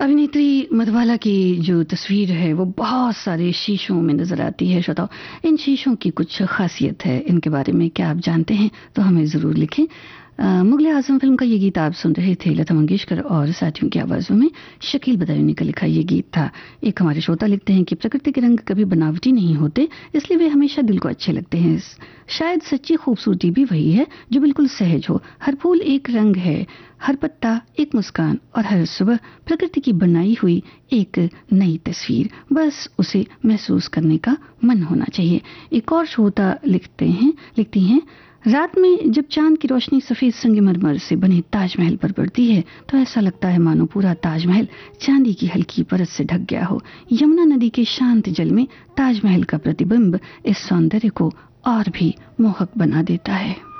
अभिनेत्री मधुबाला की जो तस्वीर है वो बहुत सारे शीशों में नजर आती है। श्रोताओ, इन शीशों की कुछ खासियत है, इनके बारे में क्या आप जानते हैं तो हमें जरूर लिखें। मुगले आजम फिल्म का ये गीत आप सुन रहे थे, लता मंगेशकर और साथियों की आवाजों में शकील बदायूनी का लिखा ये गीत था। एक हमारे श्रोता लिखते हैं कि प्रकृति के रंग कभी बनावटी नहीं होते, इसलिए वे हमेशा दिल को अच्छे लगते हैं। शायद सच्ची खूबसूरती भी वही है जो बिल्कुल सहज हो। हर फूल एक रंग है, हर पत्ता एक मुस्कान, और हर सुबह प्रकृति की बनाई हुई एक नई तस्वीर। बस उसे महसूस करने का मन होना चाहिए। एक और श्रोता लिखती हैं, रात में जब चांद की रोशनी सफेद संगमरमर से बने ताजमहल पर पड़ती है तो ऐसा लगता है मानो पूरा ताजमहल चांदी की हल्की परत से ढक गया हो। यमुना नदी के शांत जल में ताजमहल का प्रतिबिंब इस सौंदर्य को और भी मोहक बना देता है।